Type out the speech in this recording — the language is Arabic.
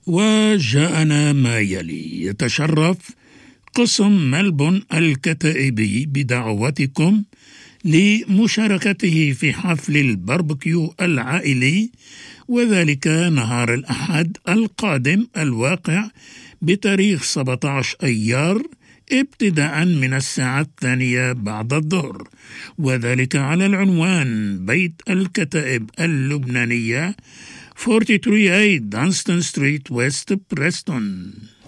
وجاءنا ما يلي. يتشرف قسم ملبون الكتائبي بدعوتكم لمشاركته في حفل الباربيكيو العائلي، وذلك نهار الأحد القادم الواقع بتاريخ 17 أيار ابتداء من الساعة 2 بعد الظهر، وذلك على العنوان بيت الكتائب اللبنانية 43A دانستون ستريت ويست بريستون.